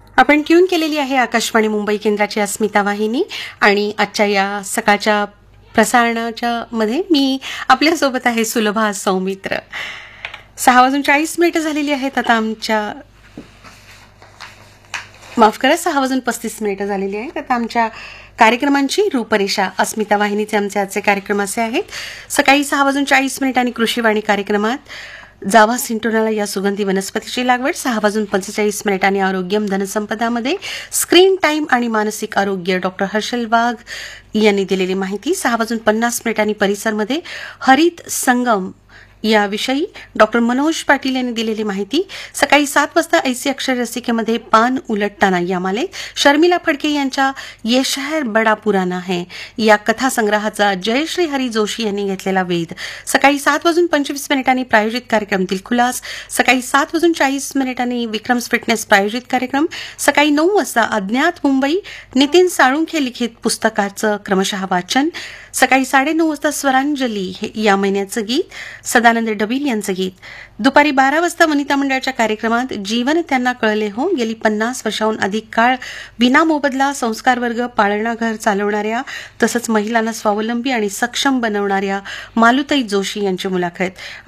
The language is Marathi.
आपण ट्यून केलेली आहे आकाशवाणी मुंबई केंद्राची अस्मिता वाहिनी आणि आजच्या या सकाळच्या प्रसारणाच्या मध्ये मी आपल्यासोबत आहे सुलभा सौमित्र. 6:40 झालेली आहेत आता आमच्या माफ करा 6:35 झालेली आहेत आता आमच्या कार्यक्रमांची रूपरेषा. अस्मिता वाहिनीचे आमचे आजचे कार्यक्रम असे आहेत. सकाळी 6:40 आणि कृषीवाणी कार्यक्रमात जावा सिंटोनाला या सुगंधी वनस्पतीची लागवड. 6:45 आणि आरोग्यम धनसंपदामध्ये स्क्रीन टाइम आणि मानसिक आरोग्य डॉक्टर हर्षल वाघ यांनी दिलेली माहिती. 6:50 परिसरमध्ये हरित संगम याविषयी डॉक्टर मनोज पाटील यांनी दिलेली माहिती. सकाळी 7 वाजता ऐसी अक्षर रसिकेमध्ये पान उलटताना या मालेत शर्मिला फडके यांच्या ये शहर बडा पुराना है या कथासंग्रहाचा जयश्री हरी जोशी यांनी घेतलेला वेध. सकाळी 7:25 प्रायोजित कार्यक्रम दिलखुलास. सकाळी 7:40 विक्रम्स फिटनेस प्रायोजित कार्यक्रम. सकाळी 9 वाजता अज्ञात मुंबई नितीन साळुंखे लिखित पुस्तकाचं क्रमशः वाचन. सकाळी 9:30 वाजता स्वरांजली या महिन्याचं गीत सदानंद डबील यांचं गीत. दुपारी 12 वाजता वनिता मंडळाच्या कार्यक्रमात जीवन त्यांना कळले हो गेली 50 वर्षाहून अधिक काळ विनामोबदला संस्कार वर्ग पाळणा घर चालवणाऱ्या तसंच महिलांना स्वावलंबी आणि सक्षम बनवणाऱ्या मालुताई जोशी यांची मुलाखत.